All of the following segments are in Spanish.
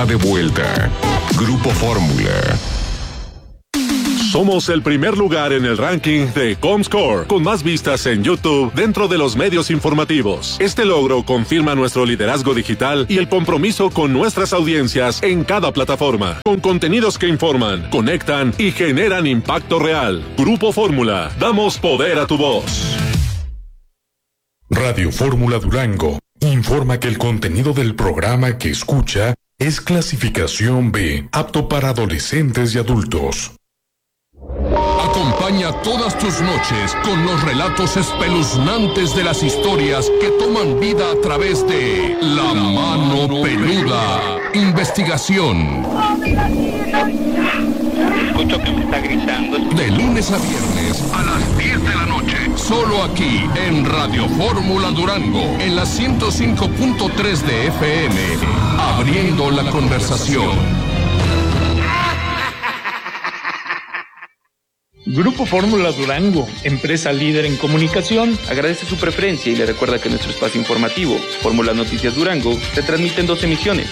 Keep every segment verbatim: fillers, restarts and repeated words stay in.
está de vuelta. Grupo Fórmula. Somos el primer lugar en el ranking de Comscore, con más vistas en YouTube dentro de los medios informativos. Este logro confirma nuestro liderazgo digital y el compromiso con nuestras audiencias en cada plataforma, con contenidos que informan, conectan y generan impacto real. Grupo Fórmula, damos poder a tu voz. Radio Fórmula Durango informa que el contenido del programa que escucha es clasificación B, apto para adolescentes y adultos. Acompaña todas tus noches con los relatos espeluznantes de las historias que toman vida a través de La Mano Peluda. Investigación. Escucho que me está gritando. De lunes a viernes a las diez de la noche. Solo aquí en Radio Fórmula Durango, en la ciento cinco punto tres de F M. Abriendo la conversación. Grupo Fórmula Durango, empresa líder en comunicación, agradece su preferencia y le recuerda que nuestro espacio informativo, Fórmula Noticias Durango, se transmite en dos emisiones.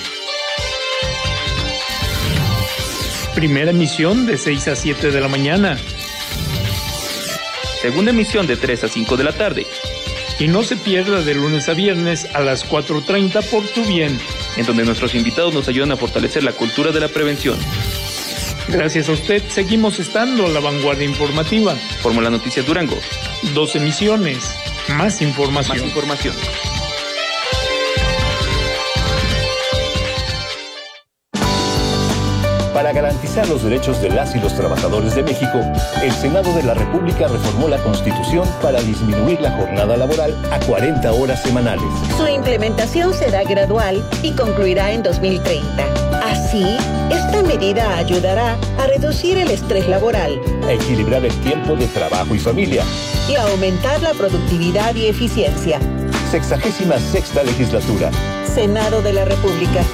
Primera emisión de seis a siete de la mañana. Segunda emisión de tres a cinco de la tarde. Y no se pierda de lunes a viernes a las cuatro treinta por Tu Bien, en donde nuestros invitados nos ayudan a fortalecer la cultura de la prevención. Gracias a usted, seguimos estando a la vanguardia informativa. Fórmula Noticias Durango. Dos emisiones, más información. Más información. Para garantizar los derechos de las y los trabajadores de México, el Senado de la República reformó la Constitución para disminuir la jornada laboral a cuarenta horas semanales. Su implementación será gradual y concluirá en dos mil treinta. Así, esta medida ayudará a reducir el estrés laboral, a equilibrar el tiempo de trabajo y familia y a aumentar la productividad y eficiencia. Sexagésima sexta legislatura. Senado de la República.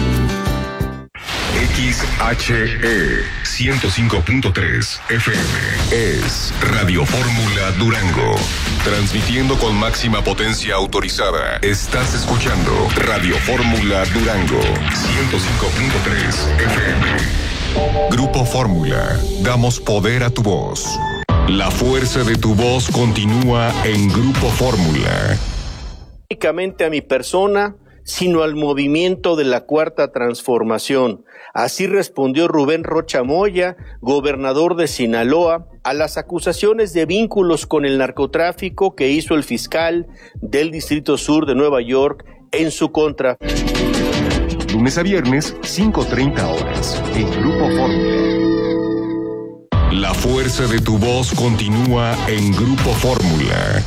X H E ciento cinco punto tres F M es Radio Fórmula Durango, transmitiendo con máxima potencia autorizada. Estás escuchando Radio Fórmula Durango ciento cinco punto tres F M. Grupo Fórmula, damos poder a tu voz. La fuerza de tu voz continúa en Grupo Fórmula. Únicamente a mi persona, sino al movimiento de la Cuarta Transformación. Así respondió Rubén Rocha Moya, gobernador de Sinaloa, a las acusaciones de vínculos con el narcotráfico que hizo el fiscal del Distrito Sur de Nueva York en su contra. Lunes a viernes, cinco treinta horas, en Grupo Fórmula. La fuerza de tu voz continúa en Grupo Fórmula.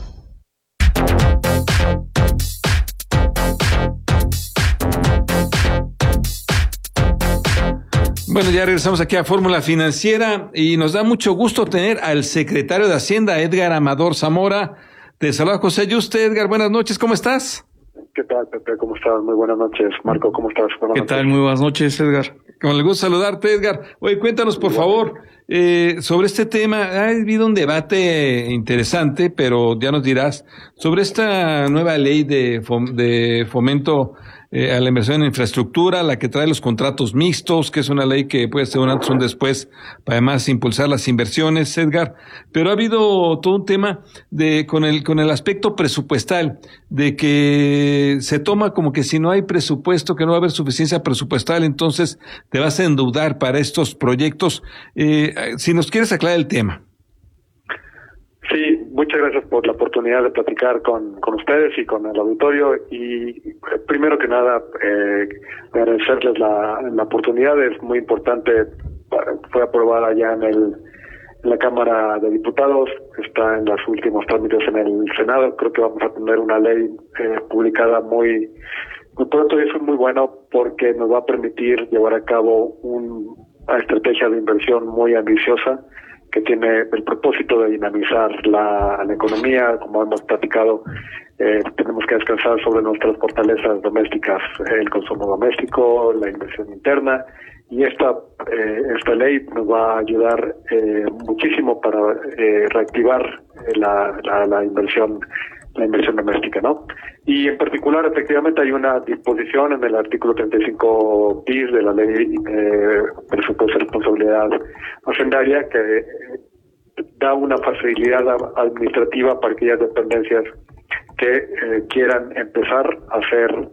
Bueno, ya regresamos aquí a Fórmula Financiera y nos da mucho gusto tener al secretario de Hacienda, Edgar Amador Zamora. Te saluda José Yuste. Edgar, buenas noches, ¿cómo estás? ¿Qué tal, Pepe? ¿Cómo estás? Muy buenas noches. Marco, ¿cómo estás? Buenas ¿Qué noches. tal? Muy buenas noches, Edgar. Con el gusto de saludarte, Edgar. Oye, cuéntanos, por favor, eh, sobre este tema. Ha habido un debate interesante, pero ya nos dirás, sobre esta nueva ley de, fom- de fomento eh, a la inversión en infraestructura, la que trae los contratos mixtos, que es una ley que puede ser un antes o un después para además impulsar las inversiones, Edgar. Pero ha habido todo un tema de con el con el aspecto presupuestal, de que se toma como que si no hay presupuesto, que no va a haber suficiencia presupuestal, entonces te vas a endeudar para estos proyectos. Eh, si nos quieres aclarar el tema. Sí, muchas gracias por la oportunidad de platicar con, con ustedes y con el auditorio. Y eh, primero que nada, eh, agradecerles la, la oportunidad. Es muy importante. Fue aprobada ya en, el, en la Cámara de Diputados, está en los últimos trámites en el Senado. Creo que vamos a tener una ley eh, publicada muy, muy pronto, y eso es muy bueno porque nos va a permitir llevar a cabo un, una estrategia de inversión muy ambiciosa que tiene el propósito de dinamizar la, la economía. Como hemos platicado, eh, tenemos que descansar sobre nuestras fortalezas domésticas, el consumo doméstico, la inversión interna, y esta eh, esta ley nos va a ayudar eh, muchísimo para eh, reactivar la, la, la inversión la inversión doméstica, ¿no? Y en particular, efectivamente, hay una disposición en el artículo treinta y cinco bis de la Ley eh, Presupuesto y Responsabilidad Hacendaria que da una facilidad administrativa para aquellas dependencias que eh, quieran empezar a hacer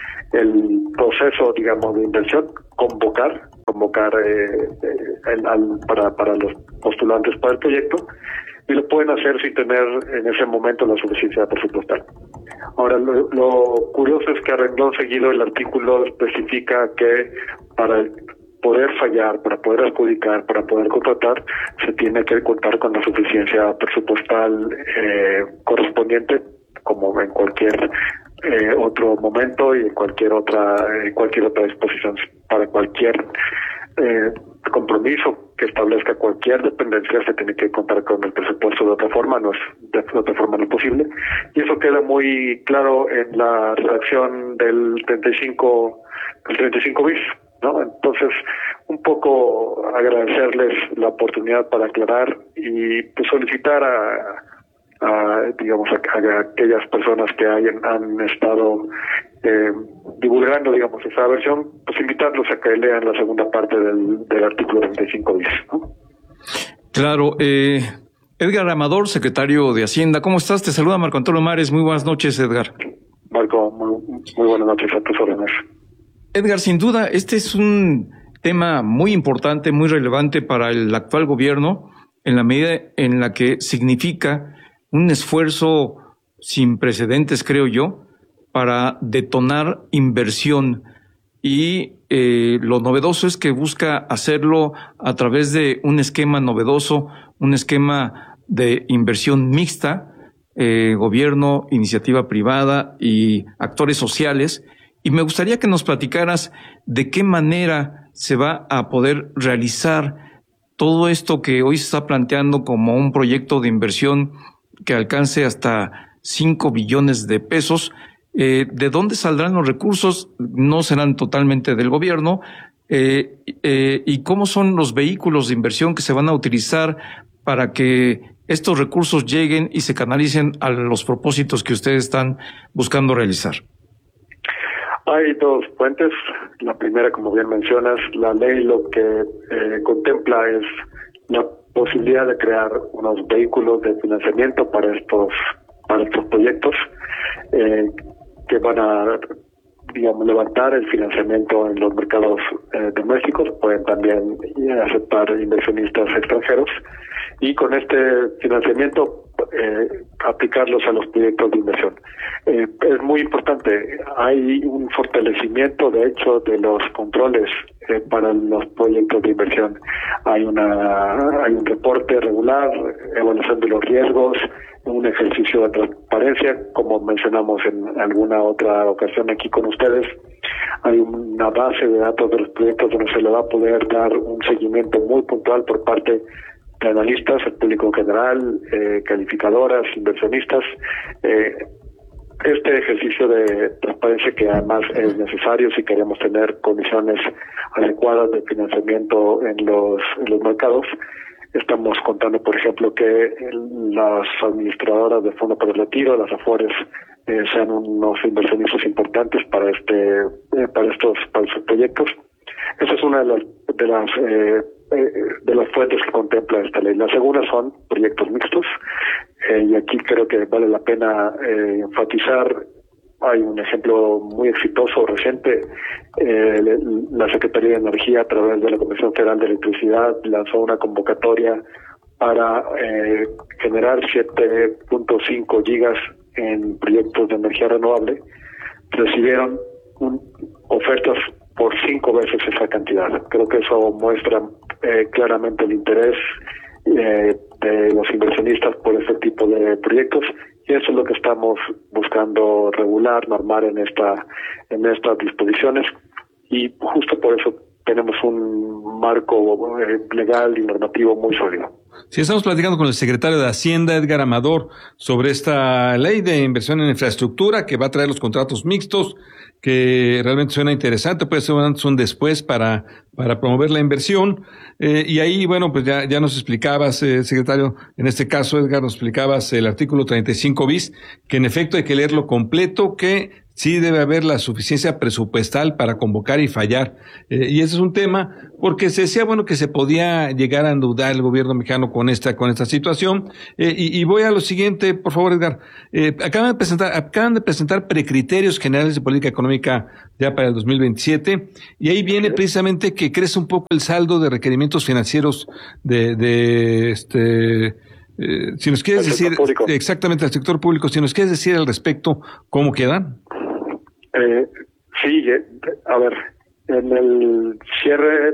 el proceso, digamos, de inversión, convocar, convocar eh, eh, el, al, para, para los postulantes para el proyecto, y lo pueden hacer sin tener en ese momento la suficiencia presupuestal. Ahora, lo, lo curioso es que a renglón seguido el artículo especifica que para poder fallar, para poder adjudicar, para poder contratar, se tiene que contar con la suficiencia presupuestal eh, correspondiente, como en cualquier eh, otro momento y en cualquier otra en cualquier otra disposición para cualquier eh, compromiso que establezca cualquier dependencia. Se tiene que contar con el presupuesto. De otra forma no es de otra forma no es posible, y eso queda muy claro en la redacción del treinta y cinco el treinta y cinco bis, ¿no? Entonces, un poco agradecerles la oportunidad para aclarar y pues solicitar a a digamos a, a aquellas personas que hayan han estado eh, divulgando, digamos, esa versión, pues invitarlos a que lean la segunda parte del, del artículo treinta y cinco bis, ¿no? Claro. eh, Edgar Amador, secretario de Hacienda, ¿cómo estás? Te saluda Marco Antonio Mares. Muy buenas noches, Edgar. Marco, muy, muy buenas noches a tus órdenes. Edgar, sin duda, este es un tema muy importante, muy relevante para el actual gobierno, en la medida en la que significa un esfuerzo sin precedentes, creo yo, para detonar inversión. Y eh, lo novedoso es que busca hacerlo a través de un esquema novedoso, un esquema de inversión mixta, eh, gobierno, iniciativa privada y actores sociales. Y me gustaría que nos platicaras de qué manera se va a poder realizar todo esto que hoy se está planteando como un proyecto de inversión que alcance hasta cinco billones de pesos. Eh, ¿De dónde saldrán los recursos? No serán totalmente del gobierno. Eh, eh, ¿Y cómo son los vehículos de inversión que se van a utilizar para que estos recursos lleguen y se canalicen a los propósitos que ustedes están buscando realizar? Hay dos fuentes. La primera, como bien mencionas, la ley lo que eh, contempla es la posibilidad de crear unos vehículos de financiamiento para estos para estos proyectos eh, que van a, digamos, levantar el financiamiento en los mercados eh, domésticos. Pueden también aceptar inversionistas extranjeros y con este financiamiento eh, aplicarlos a los proyectos de inversión. Eh, es muy importante. Hay un fortalecimiento, de hecho, de los controles eh, para los proyectos de inversión. Hay una hay un reporte regular, evaluación de los riesgos, un ejercicio de transparencia, como mencionamos en alguna otra ocasión aquí con ustedes. Hay una base de datos de los proyectos donde se le va a poder dar un seguimiento muy puntual por parte de analistas, el público en general, eh, calificadoras, inversionistas. Eh, este ejercicio de transparencia, que además es necesario si queremos tener condiciones adecuadas de financiamiento en los, en los mercados. Estamos contando, por ejemplo, que las administradoras de Fondo para el Retiro, las AFORES, eh, sean unos inversionistas importantes para este, eh, para estos, para estos proyectos. Esa es una de las de las eh, eh, de las fuentes que contempla esta ley. La segunda son proyectos mixtos, eh, y aquí creo que vale la pena eh, enfatizar. Hay un ejemplo muy exitoso reciente. Eh, la Secretaría de Energía, a través de la Comisión Federal de Electricidad, lanzó una convocatoria para eh, generar siete punto cinco gigas en proyectos de energía renovable. Recibieron un, ofertas por cinco veces esa cantidad. Creo que eso muestra eh, claramente el interés eh, de los inversionistas por este tipo de proyectos, y eso es lo que estamos buscando regular, normar en esta en estas disposiciones, y justo por eso tenemos un marco eh, legal y normativo muy sólido. Sí, estamos platicando con el secretario de Hacienda, Edgar Amador, sobre esta ley de inversión en infraestructura que va a traer los contratos mixtos, que realmente suena interesante, puede ser un antes o un después para, para promover la inversión. Eh, y ahí, bueno, pues ya, ya nos explicabas, eh, secretario, en este caso, Edgar, nos explicabas el artículo treinta y cinco bis, que en efecto hay que leerlo completo, que sí debe haber la suficiencia presupuestal para convocar y fallar. Eh, y ese es un tema, porque se decía, bueno, que se podía llegar a endeudar el gobierno mexicano con esta, con esta situación. Eh, y, y voy a lo siguiente, por favor, Edgar. Eh, acaban de presentar, acaban de presentar precriterios generales de política económica ya para el dos mil veintisiete, y ahí viene precisamente que crece un poco el saldo de requerimientos financieros de, de este, eh, si nos quieres decir, exactamente, al sector público, si nos quieres decir al respecto, ¿cómo quedan? Eh, sí, a ver, en el cierre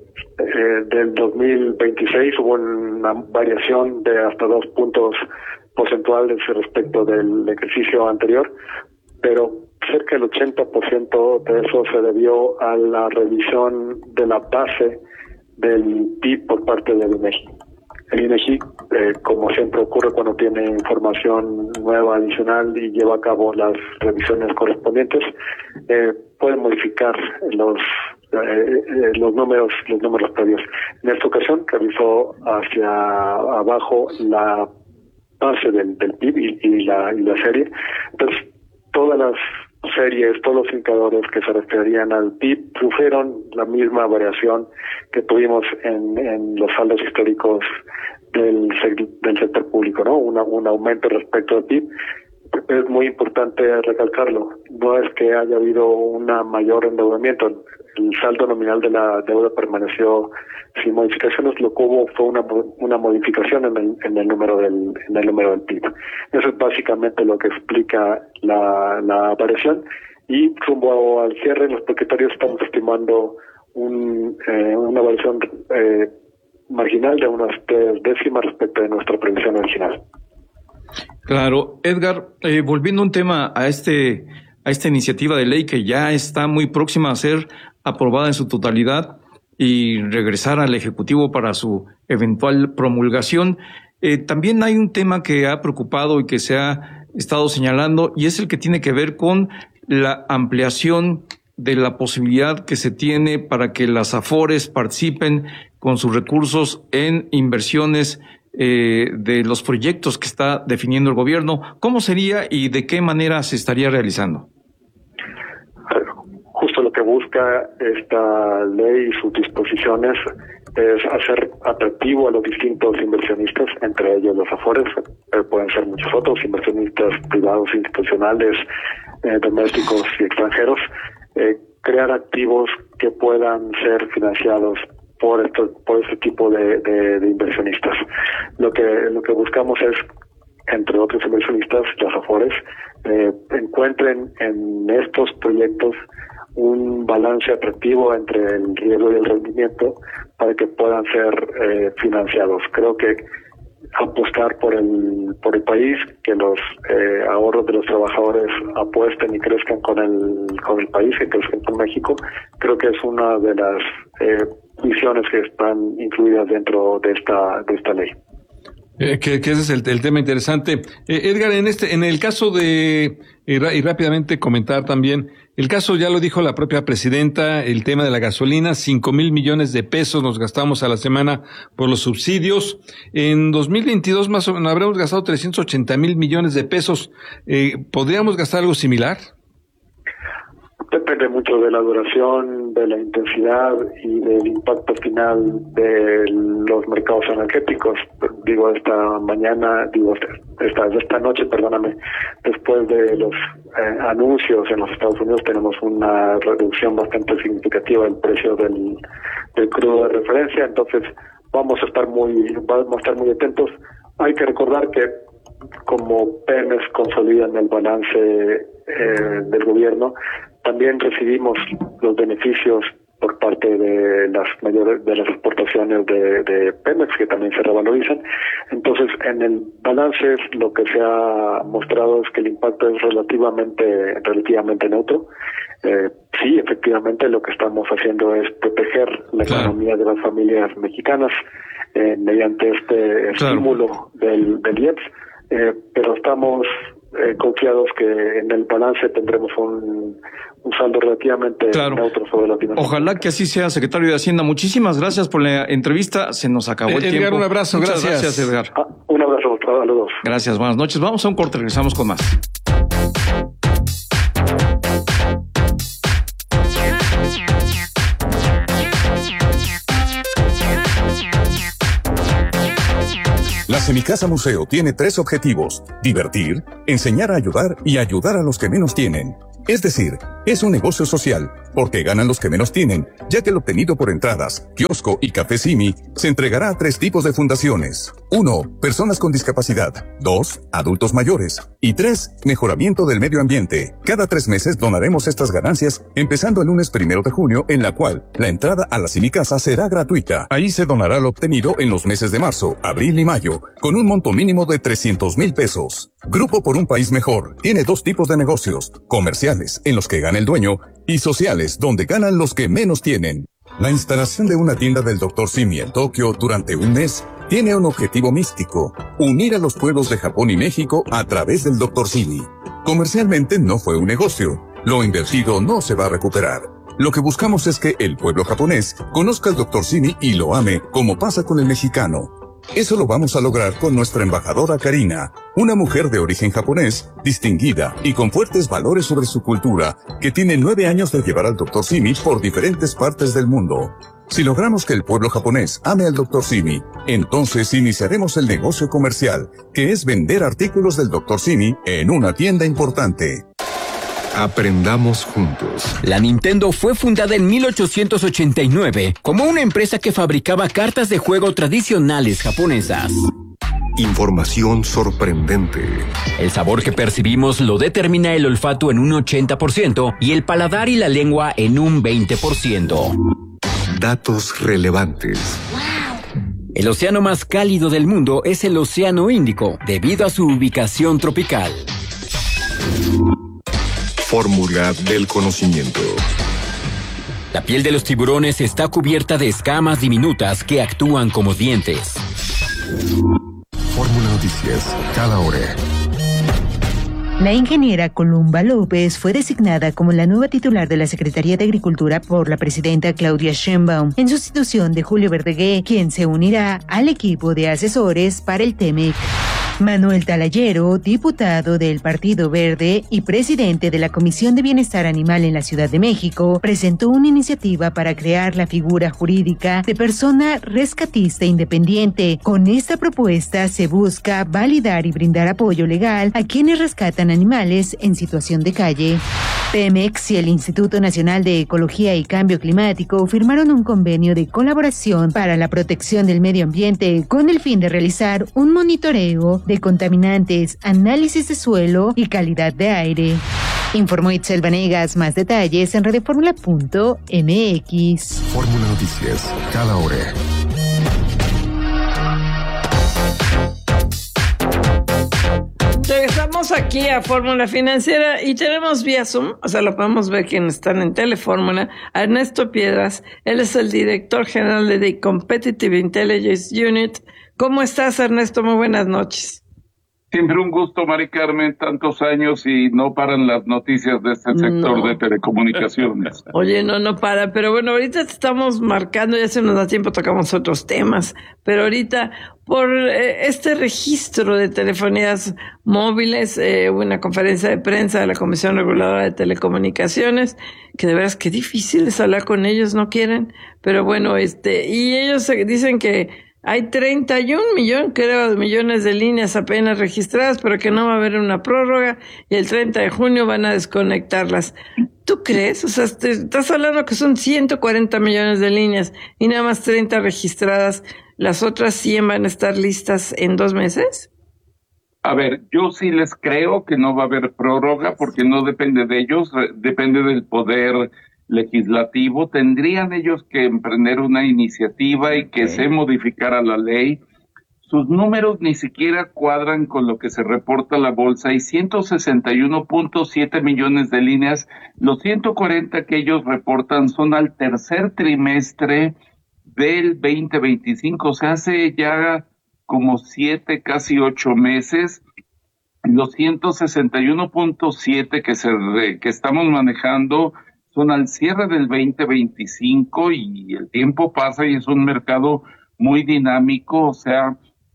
eh, del dos mil veintiséis hubo una variación de hasta dos puntos porcentuales respecto del ejercicio anterior, pero cerca del ochenta por ciento de eso se debió a la revisión de la base del P I B por parte del INEGI. El INEGI, eh, como siempre ocurre cuando tiene información nueva adicional y lleva a cabo las revisiones correspondientes, eh, puede modificar los eh, eh, los números los números previos. En esta ocasión revisó hacia abajo la base del, del P I B y, y la y la serie. Entonces, todas las series, todos los indicadores que se referían al P I B sufrieron la misma variación que tuvimos en, en los saldos históricos del, del sector público, ¿no? Una, un aumento respecto al P I B. Es muy importante recalcarlo. No es que haya habido una mayor endeudamiento. El saldo nominal de la deuda permaneció sin modificaciones. Lo que hubo fue una una modificación en el, en el número del en el número del P I B. Eso es básicamente lo que explica la, la variación. Y rumbo al cierre, los propietarios estamos estimando un, eh, una variación eh, marginal de unas tres décimas respecto de nuestra previsión original. Claro, Edgar, eh, volviendo un tema a este a esta iniciativa de ley que ya está muy próxima a ser aprobada en su totalidad y regresar al Ejecutivo para su eventual promulgación, eh, también hay un tema que ha preocupado y que se ha estado señalando, y es el que tiene que ver con la ampliación de la posibilidad que se tiene para que las AFORES participen con sus recursos en inversiones eh, de los proyectos que está definiendo el gobierno. ¿Cómo sería y de qué manera se estaría realizando? Justo lo que busca esta ley y sus disposiciones es hacer atractivo a los distintos inversionistas, entre ellos los AFORES, eh, pueden ser muchos otros, inversionistas privados, institucionales, eh, domésticos y extranjeros, eh, crear activos que puedan ser financiados por esto, por este tipo de, de, de inversionistas. Lo que lo que buscamos es, entre otros inversionistas, las AFORES, eh, encuentren en estos proyectos un balance atractivo entre el riesgo y el rendimiento para que puedan ser eh, financiados. Creo que apostar por el por el país, que los eh, ahorros de los trabajadores apuesten y crezcan con el con el país, que crezcan con México, creo que es una de las eh, visiones que están incluidas dentro de esta de esta ley. Eh, que, que ese es el, el tema interesante. Eh, Edgar, en este, en el caso de, y, y rápidamente comentar también, el caso ya lo dijo la propia presidenta, el tema de la gasolina, cinco mil millones de pesos nos gastamos a la semana por los subsidios. En dos mil veintidós más o menos habremos gastado trescientos ochenta mil millones de pesos. Eh, ¿Podríamos gastar algo similar? Depende mucho de la duración, de la intensidad y del impacto final de los mercados energéticos. Digo, esta mañana, digo, esta, esta noche, perdóname, después de los eh, anuncios en los Estados Unidos tenemos una reducción bastante significativa del precio del, del crudo de referencia, entonces vamos a estar muy, vamos a estar muy atentos. Hay que recordar que como Pemex consolidan el balance eh, del gobierno, también recibimos los beneficios por parte de las mayores de las exportaciones de, de Pemex, que también se revalorizan. Entonces, en el balance lo que se ha mostrado es que el impacto es relativamente relativamente neutro. Eh, sí, efectivamente, lo que estamos haciendo es proteger la claro. economía de las familias mexicanas eh, mediante este claro. estímulo del, del I E P S, eh, pero estamos eh, confiados que en el balance tendremos un, un saldo relativamente claro. neutro sobre Latinoamérica. Ojalá que así sea, secretario de Hacienda. Muchísimas gracias por la entrevista. Se nos acabó el Edgar, tiempo. Un abrazo, Muchas gracias. gracias, Edgar. Ah, un abrazo a los dos. Gracias, buenas noches. Vamos a un corte, regresamos con más. La Semicasa Museo tiene tres objetivos: divertir, enseñar a ayudar y ayudar a los que menos tienen. Es decir, es un negocio social, porque ganan los que menos tienen, ya que el obtenido por entradas, kiosco y café Simi se entregará a tres tipos de fundaciones. Uno, personas con discapacidad. Dos, adultos mayores. Y tres, mejoramiento del medio ambiente. Cada tres meses donaremos estas ganancias, empezando el lunes primero de junio, en la cual la entrada a la Semicasa será gratuita. Ahí se donará lo obtenido en los meses de marzo, abril y mayo, con un monto mínimo de trescientos mil pesos. Grupo por un País Mejor tiene dos tipos de negocios: comerciales, en los que gana el dueño, y sociales, donde ganan los que menos tienen. La instalación de una tienda del doctor Simi en Tokio durante un mes tiene un objetivo místico: unir a los pueblos de Japón y México a través del doctor Simi. Comercialmente no fue un negocio. Lo invertido no se va a recuperar. Lo que buscamos es que el pueblo japonés conozca al doctor Simi y lo ame, como pasa con el mexicano. Eso lo vamos a lograr con nuestra embajadora Karina, una mujer de origen japonés, distinguida y con fuertes valores sobre su cultura, que tiene nueve años de llevar al doctor Simi por diferentes partes del mundo. Si logramos que el pueblo japonés ame al doctor Simi, entonces iniciaremos el negocio comercial, que es vender artículos del doctor Simi en una tienda importante. Aprendamos juntos. La Nintendo fue fundada en mil ochocientos ochenta y nueve como una empresa que fabricaba cartas de juego tradicionales japonesas. Información sorprendente. El sabor que percibimos lo determina el olfato en un ochenta por ciento y el paladar y la lengua en un veinte por ciento. Datos relevantes. El océano más cálido del mundo es el Océano Índico, debido a su ubicación tropical. Fórmula del conocimiento. La piel de los tiburones está cubierta de escamas diminutas que actúan como dientes. Fórmula Noticias, cada hora. La ingeniera Columba López fue designada como la nueva titular de la Secretaría de Agricultura por la presidenta Claudia Sheinbaum, en sustitución de Julio Verdegué, quien se unirá al equipo de asesores para el TEMEC. Manuel Talayero, diputado del Partido Verde y presidente de la Comisión de Bienestar Animal en la Ciudad de México, presentó una iniciativa para crear la figura jurídica de persona rescatista independiente. Con esta propuesta se busca validar y brindar apoyo legal a quienes rescatan animales en situación de calle. Pemex y el Instituto Nacional de Ecología y Cambio Climático firmaron un convenio de colaboración para la protección del medio ambiente con el fin de realizar un monitoreo de contaminantes, análisis de suelo y calidad de aire. Informó Itzel Vanegas. Más detalles en radioformula punto m x. Fórmula Noticias, cada hora. Regresamos aquí a Fórmula Financiera y tenemos vía Zoom, o sea, lo podemos ver quienes están en Telefórmula, a Ernesto Piedras. Él es el director general de The Competitive Intelligence Unit. ¿Cómo estás, Ernesto? Muy buenas noches. Siempre un gusto, Mari Carmen, tantos años y no paran las noticias de este sector no. de telecomunicaciones. Oye, no, no para, pero bueno, ahorita te estamos marcando, ya se nos da tiempo, tocamos otros temas, pero ahorita por eh, este registro de telefonías móviles, eh, hubo una conferencia de prensa de la Comisión Reguladora de Telecomunicaciones, que de veras que difícil es hablar con ellos, no quieren, pero bueno, este, y ellos dicen que hay treinta y un millones, creo, millones de líneas apenas registradas, pero que no va a haber una prórroga y el treinta de junio van a desconectarlas. ¿Tú crees? O sea, te, estás hablando que son ciento cuarenta millones de líneas y nada más treinta registradas. ¿Las otras cien van a estar listas en dos meses? A ver, yo sí les creo que no va a haber prórroga porque no depende de ellos, depende del poder legislativo, tendrían ellos que emprender una iniciativa y que Ok. se modificara la ley. Sus números ni siquiera cuadran con lo que se reporta a la bolsa. Hay ciento sesenta y uno punto siete millones de líneas. Los ciento cuarenta que ellos reportan son al tercer trimestre del veinte veinticinco, o sea, hace ya como siete, casi ocho meses. Los ciento sesenta y uno punto siete que se re- que estamos manejando son al cierre del veinte veinticinco, y el tiempo pasa y es un mercado muy dinámico. O sea,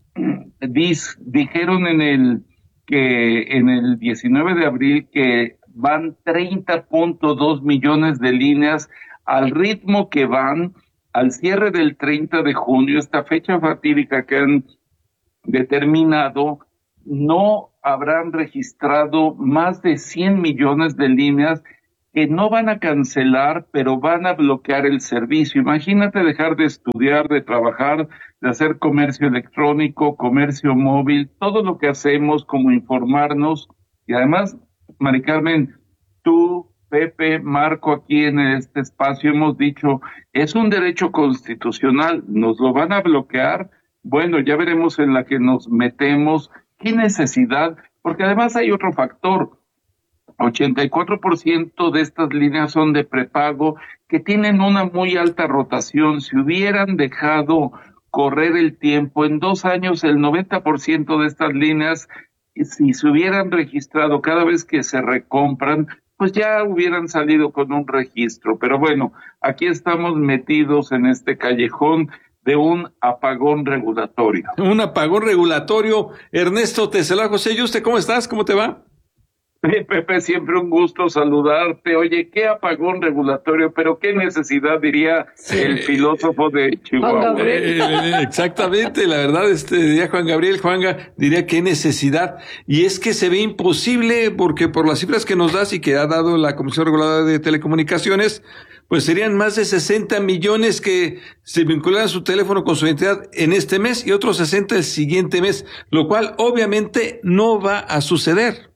dis- dijeron en el que en el diecinueve de abril que van treinta punto dos millones de líneas. Al ritmo que van, al cierre del treinta de junio, esta fecha fatídica que han determinado, no habrán registrado más de cien millones de líneas que no van a cancelar, pero van a bloquear el servicio. Imagínate dejar de estudiar, de trabajar, de hacer comercio electrónico, comercio móvil, todo lo que hacemos, como informarnos. Y además, Mari Carmen, tú, Pepe, Marco, aquí en este espacio hemos dicho, es un derecho constitucional, nos lo van a bloquear. Bueno, ya veremos en la que nos metemos, qué necesidad, porque además hay otro factor. ochenta y cuatro por ciento de estas líneas son de prepago que tienen una muy alta rotación. Si hubieran dejado correr el tiempo, en dos años el noventa por ciento de estas líneas, si se hubieran registrado cada vez que se recompran, pues ya hubieran salido con un registro. Pero bueno, aquí estamos metidos en este callejón de un apagón regulatorio. Un apagón regulatorio. Ernesto Tesela, José, ¿y usted cómo estás? ¿Cómo te va? Sí, Pepe, siempre un gusto saludarte. Oye, qué apagón regulatorio, pero qué necesidad, diría sí. el filósofo de Chihuahua. Eh, eh, exactamente, la verdad, este diría Juan Gabriel, Juanga, diría qué necesidad. Y es que se ve imposible, porque por las cifras que nos das y que ha dado la Comisión Reguladora de Telecomunicaciones, pues serían más de sesenta millones que se vincularan su teléfono con su entidad en este mes y otros sesenta el siguiente mes, lo cual obviamente no va a suceder.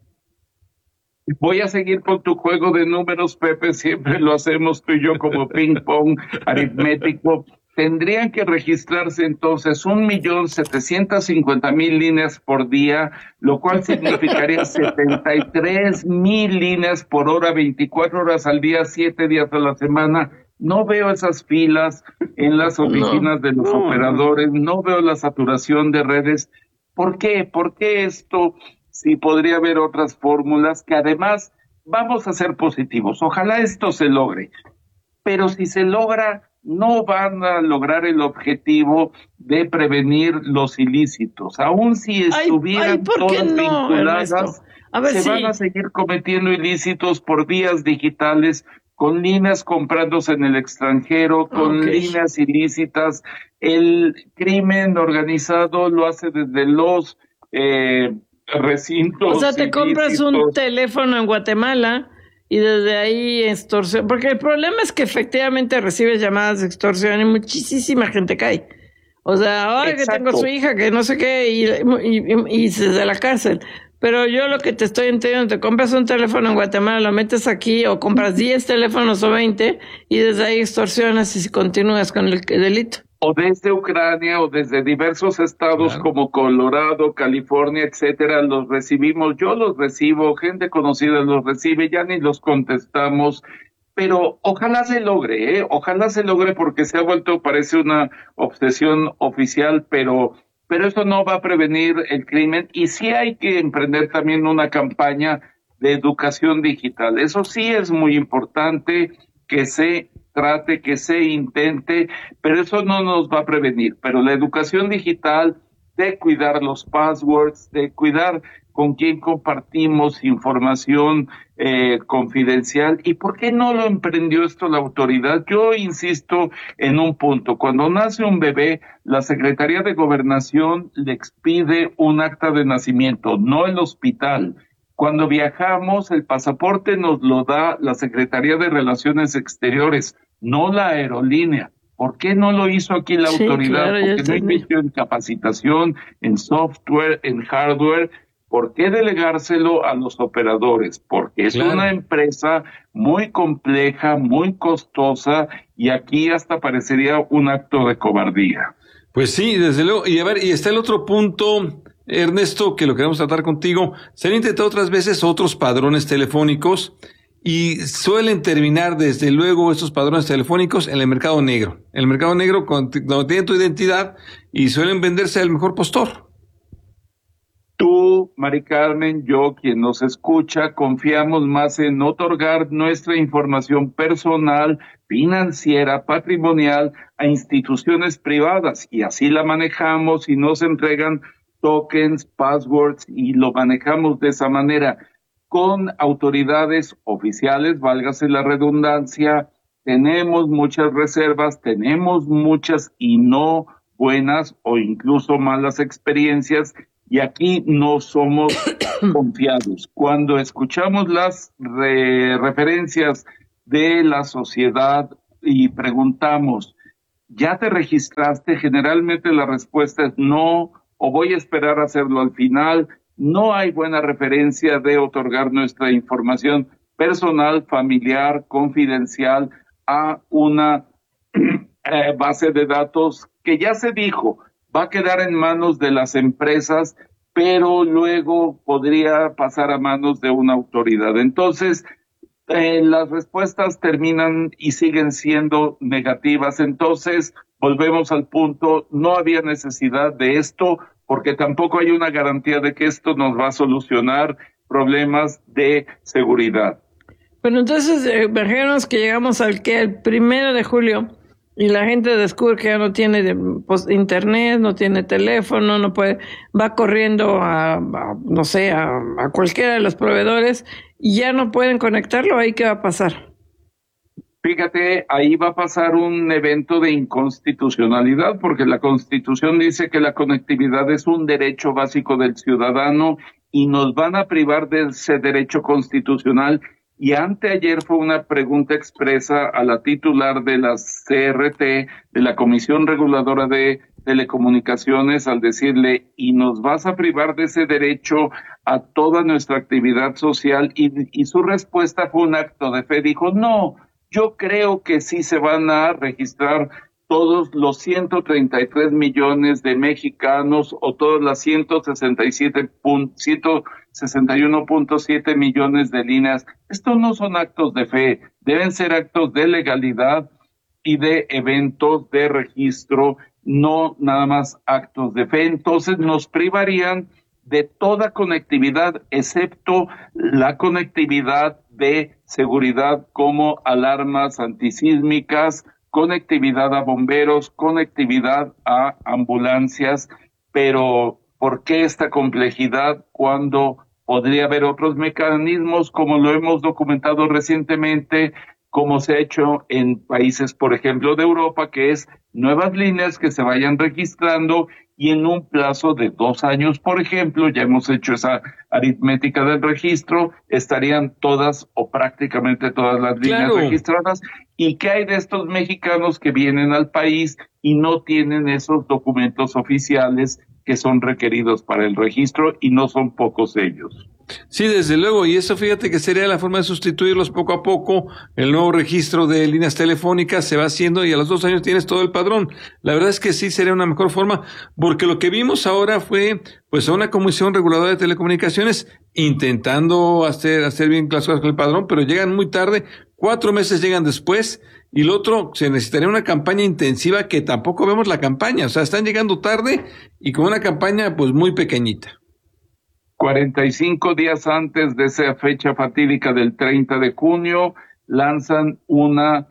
Voy a seguir con tu juego de números, Pepe, siempre lo hacemos tú y yo como ping-pong aritmético. Tendrían que registrarse entonces un millón setecientos cincuenta mil líneas por día, lo cual significaría setenta y tres mil líneas por hora, veinticuatro horas al día, siete días a la semana. No veo esas filas en las oficinas no, de los no. operadores, no veo la saturación de redes. ¿Por qué? ¿Por qué esto? Sí, podría haber otras fórmulas que además vamos a ser positivos. Ojalá esto se logre, pero si se logra, no van a lograr el objetivo de prevenir los ilícitos. Aún si estuvieran ay, ay, todas no, vinculadas, a ver, se sí. van a seguir cometiendo ilícitos por vías digitales, con líneas comprándose en el extranjero, con okay. líneas ilícitas. El crimen organizado lo hace desde los eh, recintos. O sea, te ilícitos. Compras un teléfono en Guatemala y desde ahí extorsión, porque el problema es que efectivamente recibes llamadas de extorsión y muchísima gente cae. O sea, ay, que tengo a su hija, que no sé qué, y, y, y, y desde la cárcel. Pero yo lo que te estoy entendiendo, te compras un teléfono en Guatemala, lo metes aquí, o compras diez teléfonos o veinte, y desde ahí extorsionas y continúas con el delito. O desde Ucrania, o desde diversos estados claro. como Colorado, California, etcétera, los recibimos. Yo los recibo, gente conocida los recibe, ya ni los contestamos. Pero ojalá se logre, ¿eh? Ojalá se logre, porque se ha vuelto, parece una obsesión oficial, pero... pero eso no va a prevenir el crimen, y sí hay que emprender también una campaña de educación digital. Eso sí es muy importante, que se trate, que se intente, pero eso no nos va a prevenir. Pero la educación digital, de cuidar los passwords, de cuidar con quién compartimos información eh, confidencial. ¿Y por qué no lo emprendió esto la autoridad? Yo insisto en un punto. Cuando nace un bebé, la Secretaría de Gobernación le expide un acta de nacimiento, no el hospital. Cuando viajamos, el pasaporte nos lo da la Secretaría de Relaciones Exteriores, no la aerolínea. ¿Por qué no lo hizo aquí la sí, autoridad? Claro, porque no invirtió en capacitación, en software, en hardware. ¿Por qué delegárselo a los operadores? Porque es claro. una empresa muy compleja, muy costosa, y aquí hasta parecería un acto de cobardía. Pues sí, desde luego. Y a ver, y está el otro punto, Ernesto, que lo queremos tratar contigo. Se han intentado otras veces otros padrones telefónicos y suelen terminar, desde luego, estos padrones telefónicos en el mercado negro. En el mercado negro, cuando tienen tu identidad, y suelen venderse al mejor postor. Tú, Mari Carmen, yo, quien nos escucha, confiamos más en otorgar nuestra información personal, financiera, patrimonial a instituciones privadas, y así la manejamos y nos entregan tokens, passwords, y lo manejamos de esa manera con autoridades oficiales, válgase la redundancia. Tenemos muchas reservas, tenemos muchas y no buenas o incluso malas experiencias, y aquí no somos confiados. Cuando escuchamos las re- referencias de la sociedad y preguntamos, ¿ya te registraste? Generalmente la respuesta es no, o voy a esperar a hacerlo al final. No hay buena referencia de otorgar nuestra información personal, familiar, confidencial a una eh, base de datos que ya se dijo, va a quedar en manos de las empresas, pero luego podría pasar a manos de una autoridad. Entonces, eh, las respuestas terminan y siguen siendo negativas. Entonces, volvemos al punto, no había necesidad de esto, porque tampoco hay una garantía de que esto nos va a solucionar problemas de seguridad. Bueno, entonces, eh, imaginemos que llegamos al que el primero de julio, y la gente descubre que ya no tiene pues, internet, no tiene teléfono, no puede, va corriendo a, a no sé, a, a cualquiera de los proveedores y ya no pueden conectarlo. ¿Ahí qué va a pasar? Fíjate, ahí va a pasar un evento de inconstitucionalidad, porque la Constitución dice que la conectividad es un derecho básico del ciudadano y nos van a privar de ese derecho constitucional. Y anteayer fue una pregunta expresa a la titular de la C R T, de la Comisión Reguladora de Telecomunicaciones, al decirle, ¿y nos vas a privar de ese derecho a toda nuestra actividad social? Y, y su respuesta fue un acto de fe. Dijo, no, yo creo que sí se van a registrar todos los ciento treinta y tres millones de mexicanos o todas las ciento sesenta y siete, ciento sesenta y uno punto siete millones de líneas. Estos no son actos de fe, deben ser actos de legalidad y de eventos de registro, no nada más actos de fe. Entonces nos privarían de toda conectividad, excepto la conectividad de seguridad como alarmas antisísmicas, conectividad a bomberos, conectividad a ambulancias. Pero ¿por qué esta complejidad cuando podría haber otros mecanismos, como lo hemos documentado recientemente, como se ha hecho en países, por ejemplo, de Europa, que es nuevas líneas que se vayan registrando y en un plazo de dos años, por ejemplo, ya hemos hecho esa aritmética del registro, estarían todas o prácticamente todas las líneas claro. registradas. ¿Y qué hay de estos mexicanos que vienen al país y no tienen esos documentos oficiales que son requeridos para el registro, y no son pocos ellos? Sí, desde luego, y eso fíjate que sería la forma de sustituirlos poco a poco. El nuevo registro de líneas telefónicas se va haciendo y a los dos años tienes todo el padrón. La verdad es que sí sería una mejor forma, porque lo que vimos ahora fue pues a una comisión reguladora de telecomunicaciones intentando hacer, hacer bien las cosas con el padrón, pero llegan muy tarde, cuatro meses llegan después, y lo otro, se necesitaría una campaña intensiva que tampoco vemos la campaña, o sea, están llegando tarde y con una campaña pues muy pequeñita. cuarenta y cinco días antes de esa fecha fatídica del treinta de junio, lanzan una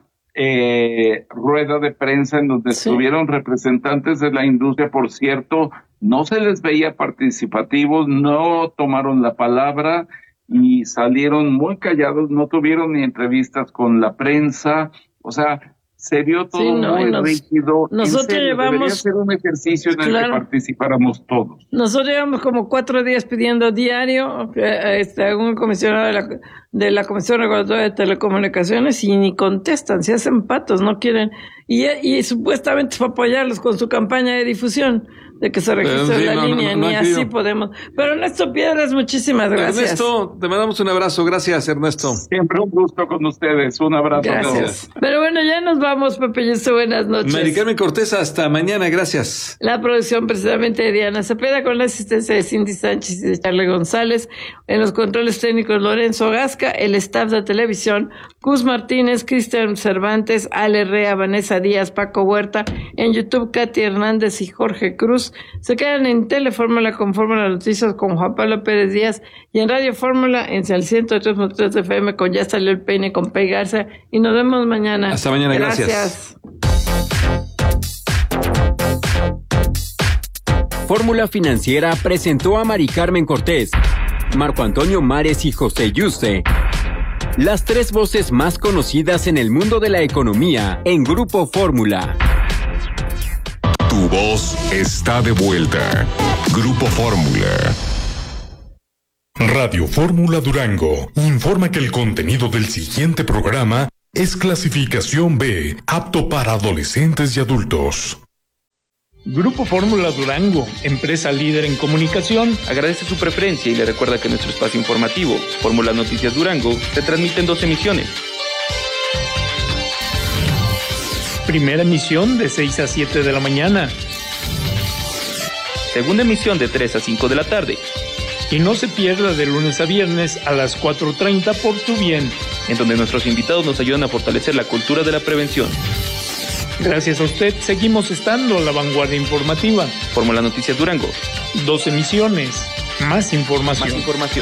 eh, rueda de prensa en donde sí. estuvieron representantes de la industria. Por cierto, no se les veía participativos, no tomaron la palabra y salieron muy callados, no tuvieron ni entrevistas con la prensa, o sea, se vio todo sí, no, muy nos, rígido. Nosotros serio, llevamos... Debería ser un ejercicio en claro, el que participáramos todos. Nosotros llevamos como cuatro días pidiendo diario, este, algún comisionado de la de la Comisión Regulatoria de Telecomunicaciones y ni contestan, se hacen patos, no quieren, y, y supuestamente es para apoyarlos con su campaña de difusión de que se registre sí, la no, línea, no, no, no, ni así querido. Podemos. Pero Ernesto Piedras, muchísimas gracias. Ernesto, te mandamos un abrazo, gracias Ernesto. Siempre un gusto con ustedes, un abrazo. Gracias. Gracias. Pero bueno, ya nos vamos, Pepe Yuso, buenas noches. Mari Carmen Cortés, hasta mañana, gracias. La producción precisamente de Diana Cepeda con la asistencia de Cindy Sánchez y de Charlie González, en los controles técnicos Lorenzo Gasca, el staff de televisión, Cus Martínez, Cristian Cervantes, Ale Rea, Vanessa Díaz, Paco Huerta, en YouTube Katy Hernández y Jorge Cruz. Se quedan en Telefórmula con Fórmula Noticias con Juan Pablo Pérez Díaz y en Radio Fórmula en el ciento tres punto tres F M con Ya Salió el Peine con Pei Garza y nos vemos mañana. Hasta mañana, gracias. Gracias. Fórmula Financiera presentó a Mari Carmen Cortés, Marco Antonio Mares y José Yuste, las tres voces más conocidas en el mundo de la economía en Grupo Fórmula. Tu voz está de vuelta. Grupo Fórmula. Radio Fórmula Durango informa que el contenido del siguiente programa es clasificación B, apto para adolescentes y adultos. Grupo Fórmula Durango, empresa líder en comunicación, agradece su preferencia y le recuerda que nuestro espacio informativo, Fórmula Noticias Durango, se transmite en dos emisiones. Primera emisión de seis a siete de la mañana. Segunda emisión de tres a cinco de la tarde. Y no se pierda de lunes a viernes a las cuatro treinta por Tu Bien, en donde nuestros invitados nos ayudan a fortalecer la cultura de la prevención. Gracias a usted, seguimos estando a la vanguardia informativa. Fórmula Noticias Durango. Dos emisiones, más información. Más información.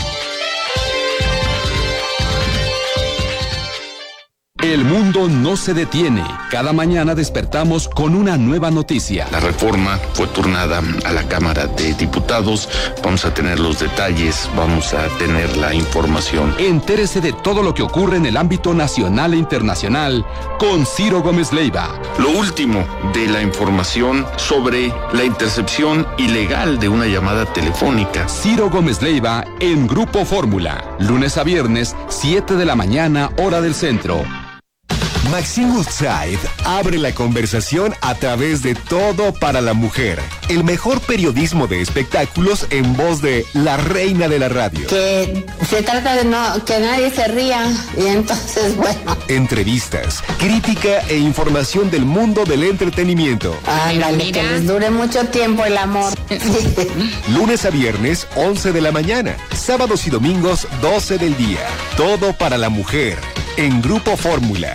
El mundo no se detiene. Cada mañana despertamos con una nueva noticia. La reforma fue turnada a la Cámara de Diputados. Vamos a tener los detalles, vamos a tener la información. Entérese de todo lo que ocurre en el ámbito nacional e internacional con Ciro Gómez Leiva. Lo último de la información sobre la intercepción ilegal de una llamada telefónica. Ciro Gómez Leiva en Grupo Fórmula. Lunes a viernes, siete de la mañana, hora del centro. Maxine Woodside abre la conversación a través de Todo para la Mujer, el mejor periodismo de espectáculos en voz de la reina de la radio. Que se trata de no que nadie se ría y entonces bueno. Entrevistas, crítica e información del mundo del entretenimiento. Ándale, que les dure mucho tiempo el amor. Lunes a viernes, once de la mañana. Sábados y domingos, doce del día. Todo para la Mujer en Grupo Fórmula.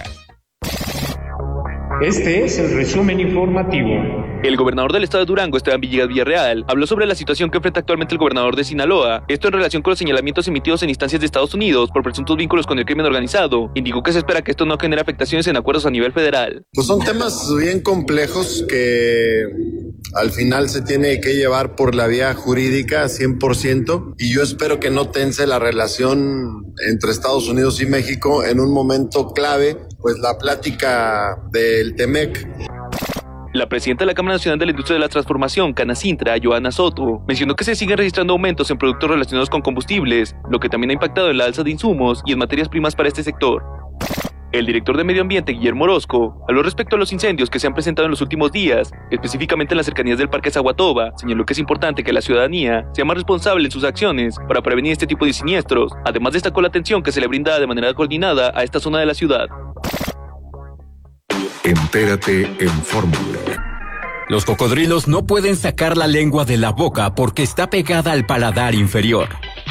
Este es el resumen informativo. El gobernador del estado de Durango, Esteban Villegas Villarreal, habló sobre la situación que enfrenta actualmente el gobernador de Sinaloa, esto en relación con los señalamientos emitidos en instancias de Estados Unidos por presuntos vínculos con el crimen organizado. Indicó que se espera que esto no genere afectaciones en acuerdos a nivel federal. Pues son temas bien complejos que al final se tiene que llevar por la vía jurídica cien por ciento y yo espero que no tense la relación entre Estados Unidos y México en un momento clave, pues la plática del Temec. La presidenta de la Cámara Nacional de la Industria de la Transformación, Canacintra, Joana Soto, mencionó que se siguen registrando aumentos en productos relacionados con combustibles, lo que también ha impactado en la alza de insumos y en materias primas para este sector. El director de Medio Ambiente, Guillermo Orozco, habló respecto a los incendios que se han presentado en los últimos días, específicamente en las cercanías del Parque Zaguatoba. Señaló que es importante que la ciudadanía sea más responsable en sus acciones para prevenir este tipo de siniestros. Además, destacó la atención que se le brinda de manera coordinada a esta zona de la ciudad. Entérate en Fórmula. Los cocodrilos no pueden sacar la lengua de la boca porque está pegada al paladar inferior.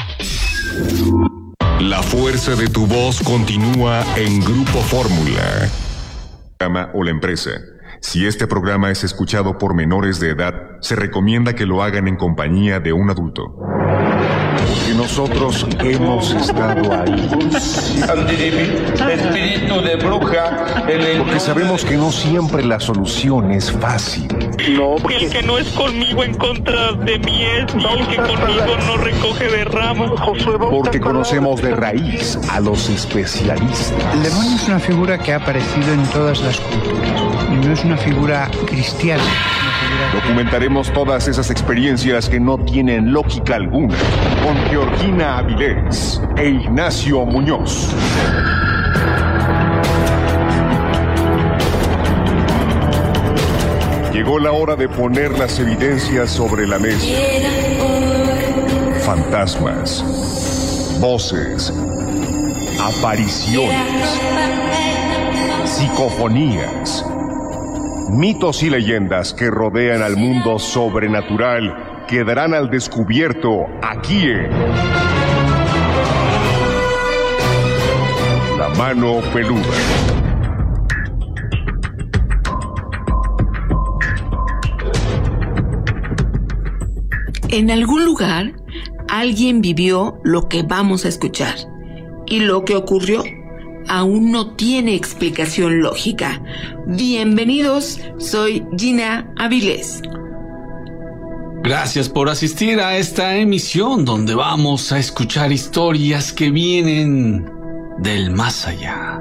La fuerza de tu voz continúa en Grupo Fórmula. O la empresa. Si este programa es escuchado por menores de edad, se recomienda que lo hagan en compañía de un adulto. Porque nosotros hemos estado ahí. Espíritu de bruja. Porque sabemos que no siempre la solución es fácil. No, porque el que no es conmigo en contra de mí es, y el que conmigo no recoge de ramas. Porque conocemos de raíz a los especialistas. El demonio es una figura que ha aparecido en todas las culturas. y no es una figura cristiana. Documentaremos todas esas experiencias que no tienen lógica alguna con Georgina Avilés e Ignacio Muñoz. Llegó la hora de poner las evidencias sobre la mesa. Fantasmas, voces, apariciones, psicofonías, mitos y leyendas que rodean al mundo sobrenatural quedarán al descubierto aquí en La Mano Peluda. En algún lugar, alguien vivió lo que vamos a escuchar. Y lo que ocurrió aún no tiene explicación lógica. Bienvenidos, soy Gina Avilés. Gracias por asistir a esta emisión donde vamos a escuchar historias que vienen del más allá.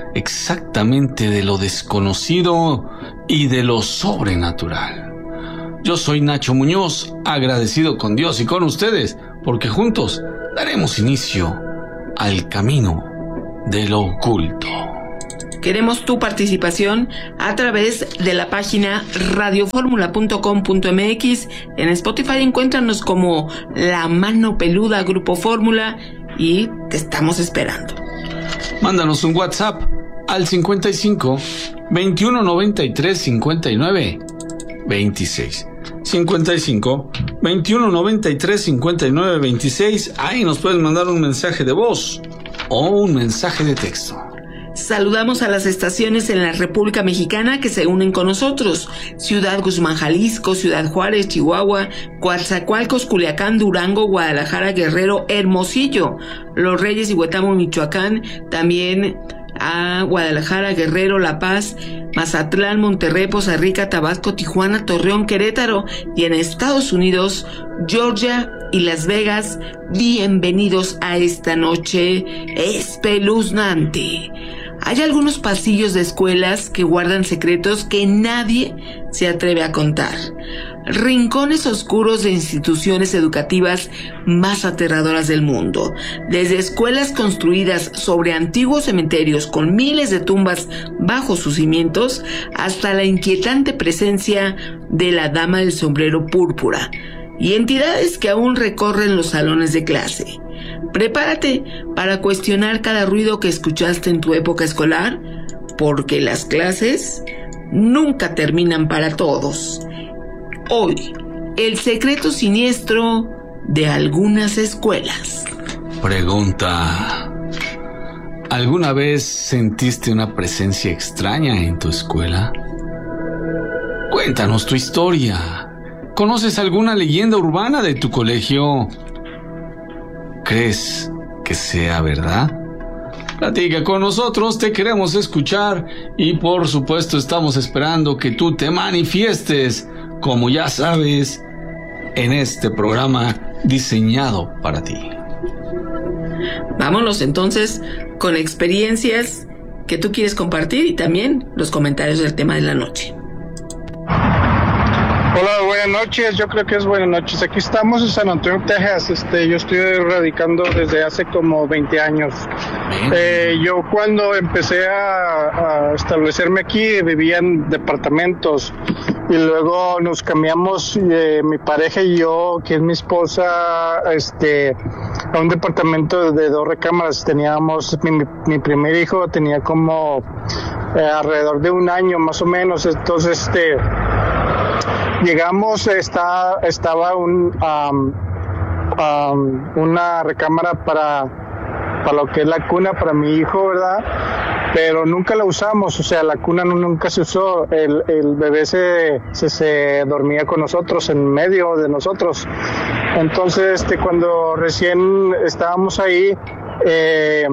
Exactamente de lo desconocido y de lo sobrenatural. Yo soy Nacho Muñoz, agradecido con Dios y con ustedes, porque juntos daremos inicio al camino de lo oculto. Queremos tu participación a través de la página radio fórmula punto com punto m x. En Spotify encuéntranos como La Mano Peluda Grupo Fórmula y te estamos esperando. Mándanos un WhatsApp al cincuenta y cinco, veintiuno noventa y tres, cincuenta y nueve, veintiséis. cincuenta y cinco, veintiuno noventa y tres, cincuenta y nueve, veintiséis. Ahí nos pueden mandar un mensaje de voz o un mensaje de texto. Saludamos a las estaciones en la República Mexicana que se unen con nosotros: Ciudad Guzmán, Jalisco; Ciudad Juárez, Chihuahua; Coatzacoalcos, Culiacán, Durango; Guadalajara, Guerrero; Hermosillo; Los Reyes y Huetamo, Michoacán; también a Guadalajara, Guerrero, La Paz, Mazatlán, Monterrey, Poza Rica, Tabasco, Tijuana, Torreón, Querétaro, y en Estados Unidos, Georgia y Las Vegas. Bienvenidos a esta noche espeluznante. Hay algunos pasillos de escuelas que guardan secretos que nadie se atreve a contar. Rincones oscuros de instituciones educativas más aterradoras del mundo. Desde escuelas construidas sobre antiguos cementerios con miles de tumbas bajo sus cimientos, hasta la inquietante presencia de la Dama del Sombrero Púrpura y entidades que aún recorren los salones de clase. Prepárate para cuestionar cada ruido que escuchaste en tu época escolar, porque las clases nunca terminan para todos. Hoy, el secreto siniestro de algunas escuelas. Pregunta: ¿alguna vez sentiste una presencia extraña en tu escuela? Cuéntanos tu historia. ¿Conoces alguna leyenda urbana de tu colegio? ¿Crees que sea verdad? Platica con nosotros, te queremos escuchar y por supuesto estamos esperando que tú te manifiestes, como ya sabes, en este programa diseñado para ti. Vámonos entonces con experiencias que tú quieres compartir y también los comentarios del tema de la noche. Hola, buenas noches. Yo creo que es buenas noches. Aquí estamos en San Antonio, Texas. Este, yo estoy radicando desde hace como veinte años. Eh, yo cuando empecé a, a establecerme aquí vivía en departamentos y luego nos cambiamos, eh, mi pareja y yo, que es mi esposa, este, a un departamento de dos recámaras. Teníamos mi, mi, mi primer hijo tenía como eh, alrededor de un año más o menos. Entonces, este llegamos, está, estaba un, um, um, una recámara para, para lo que es la cuna para mi hijo, ¿verdad? Pero nunca la usamos, o sea, la cuna no, nunca se usó. El, el bebé se, se, se dormía con nosotros, en medio de nosotros. Entonces, este, cuando recién estábamos ahí, eh,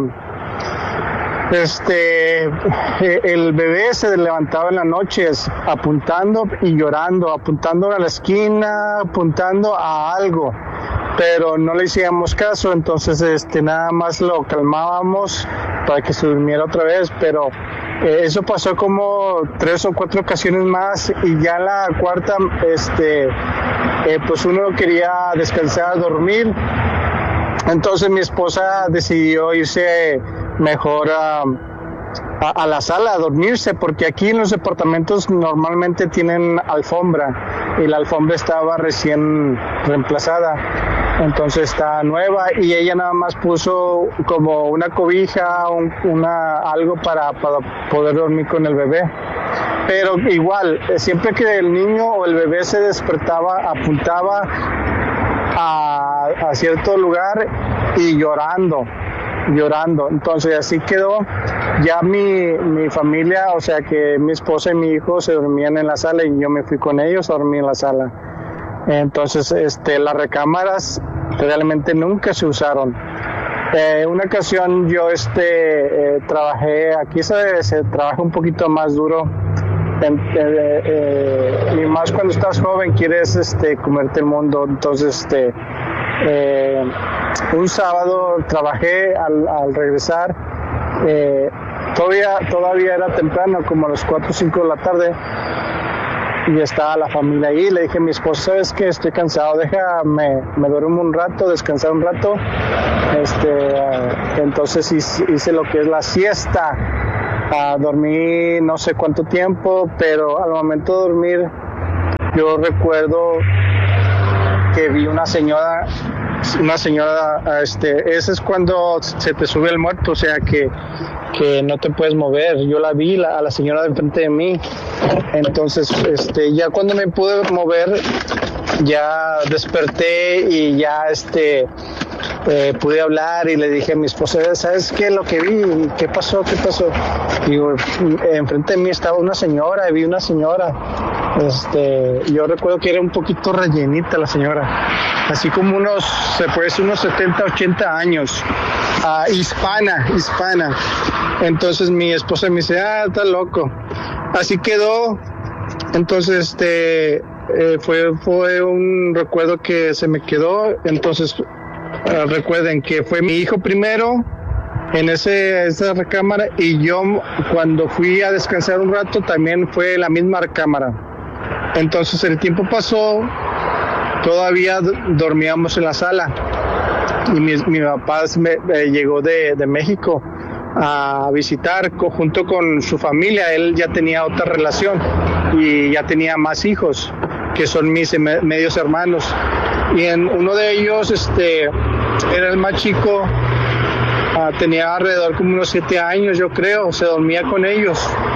Este, el bebé se levantaba en las noches apuntando y llorando, apuntando a la esquina, apuntando a algo, pero no le hacíamos caso. Entonces, este, nada más lo calmábamos para que se durmiera otra vez, pero Eh, eso pasó como tres o cuatro ocasiones más y ya la cuarta, este, eh, pues uno quería descansar, dormir. Entonces mi esposa decidió irse mejor a, a, a la sala a dormirse, porque aquí en los departamentos normalmente tienen alfombra y la alfombra estaba recién reemplazada, entonces está nueva y ella nada más puso como una cobija, un, una algo para, para poder dormir con el bebé. Pero igual, siempre que el niño o el bebé se despertaba, apuntaba a, a cierto lugar y llorando, llorando. Entonces así quedó. Ya mi, mi familia, o sea que mi esposa y mi hijo se dormían en la sala y yo me fui con ellos a dormir en la sala. Entonces este, las recámaras realmente nunca se usaron. Eh, una ocasión yo este, eh, trabajé, aquí se, se trabaja un poquito más duro. En, eh, eh, y más cuando estás joven quieres este, comerte el mundo. Entonces este, eh, un sábado trabajé al, al regresar, eh, todavía, todavía era temprano, como a las cuatro o cinco de la tarde, y estaba la familia ahí. Le dije a mi esposa, ¿sabes qué? Estoy cansado, déjame, me duermo un rato, descansar un rato. Este, eh, entonces hice, hice lo que es la siesta. Uh, dormí no sé cuánto tiempo, pero al momento de dormir yo recuerdo que vi una señora, una señora, este, ese es cuando se te sube el muerto, o sea que, que no te puedes mover. Yo la vi la, a la señora de enfrente de mí, entonces este, ya cuando me pude mover ya desperté y ya este Eh, pude hablar y le dije a mi esposa, ¿sabes qué? Lo que vi, ¿qué pasó? ¿Qué pasó? Digo, enfrente de mí estaba una señora, y vi una señora, este, yo recuerdo que era un poquito rellenita la señora, así como unos, se puede decir unos setenta, ochenta años, uh, hispana, hispana. Entonces mi esposa me dice, ah, está loco. Así quedó. Entonces, este, eh, fue, fue un recuerdo que se me quedó. Entonces, Uh, recuerden que fue mi hijo primero en ese, esa recámara y yo cuando fui a descansar un rato también fue la misma recámara. Entonces el tiempo pasó, todavía d- dormíamos en la sala y mi, mi papá me, eh, llegó de, de México a visitar co- junto con su familia. Él ya tenía otra relación y ya tenía más hijos que son mis me- medios hermanos. Y en uno de ellos, este, era el más chico, uh, tenía alrededor como unos siete años, yo creo, se dormía con ellos.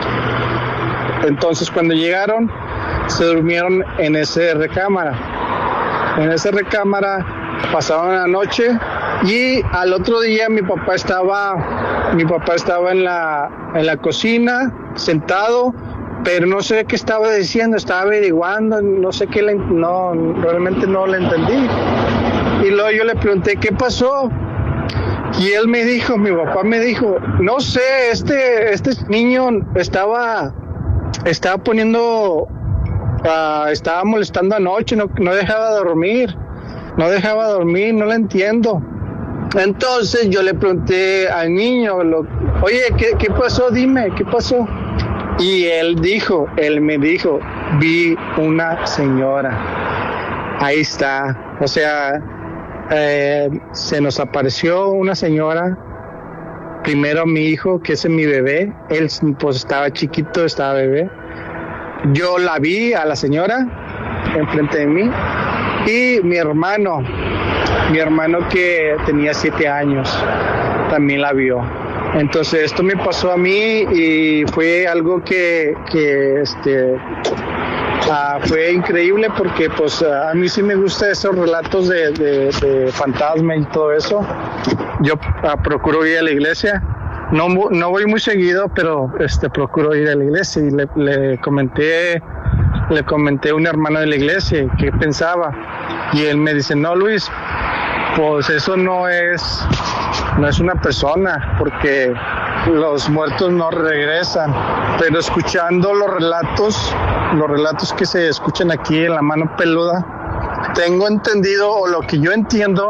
Entonces cuando llegaron, se durmieron en esa recámara. En esa recámara pasaron la noche y al otro día mi papá estaba, mi papá estaba en la, en la cocina, sentado, pero no sé qué estaba diciendo, estaba averiguando, no sé qué, le, no, realmente no le entendí. Y luego yo le pregunté, ¿qué pasó? Y él me dijo, mi papá me dijo, no sé, este, este niño estaba, estaba poniendo, uh, estaba molestando anoche, no, no dejaba dormir, no dejaba dormir, no lo entiendo. Entonces yo le pregunté al niño, lo, oye, ¿qué, qué pasó? Dime, ¿qué pasó? Y él dijo, él me dijo, vi una señora. Ahí está. O sea, eh, se nos apareció una señora. Primero mi hijo, que es mi bebé. Él pues estaba chiquito, estaba bebé. Yo la vi a la señora enfrente de mí. Y mi hermano, mi hermano que tenía siete años, también la vio. Entonces esto me pasó a mí y fue algo que, que este, uh, fue increíble porque pues uh, a mí sí me gustan esos relatos de, de, de fantasma y todo eso. Yo uh, procuro ir a la iglesia, no, no voy muy seguido, pero este, procuro ir a la iglesia y le, le comenté, le comenté a un hermano de la iglesia qué pensaba y él me dice, no Luis, pues eso no es... no es una persona, porque los muertos no regresan, pero escuchando los relatos, los relatos que se escuchan aquí en La Mano Peluda, tengo entendido, o lo que yo entiendo,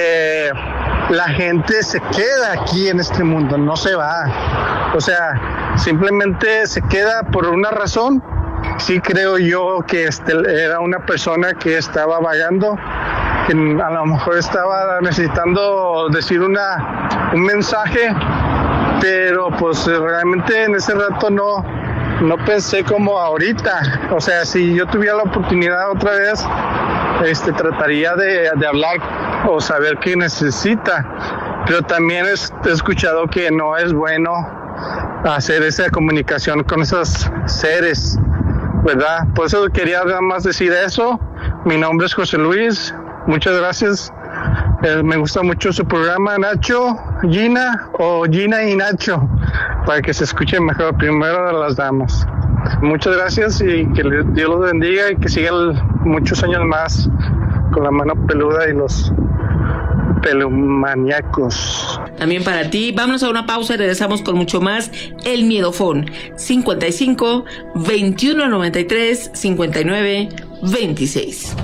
que la gente se queda aquí en este mundo, no se va. O sea, simplemente se queda por una razón. Sí creo yo que este era una persona que estaba vagando, que a lo mejor estaba necesitando decir una un mensaje, pero pues realmente en ese rato no no pensé como ahorita. O sea, si yo tuviera la oportunidad otra vez, este trataría de, de hablar o saber qué necesita, pero también es, he escuchado que no es bueno hacer esa comunicación con esos seres, ¿verdad? Por eso quería nada más decir eso. Mi nombre es José Luis, muchas gracias. Eh, me gusta mucho su programa, Nacho, Gina o Gina y Nacho, para que se escuche mejor, primero de las damas. Muchas gracias y que Dios los bendiga y que sigan muchos años más con la mano peluda y los pelumaníacos. También para ti. Vámonos a una pausa y regresamos con mucho más. El Miedofón, cincuenta y cinco, veintiuno noventa y tres, cincuenta y nueve, veintiséis.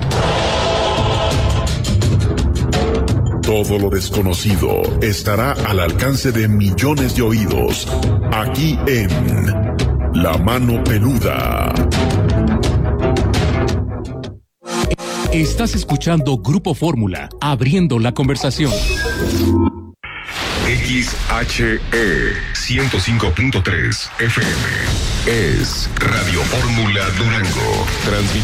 Todo lo desconocido estará al alcance de millones de oídos, aquí en La Mano Peluda. Estás escuchando Grupo Fórmula, abriendo la conversación. X H E ciento cinco punto tres F M es Radio Fórmula Durango, transmitiendo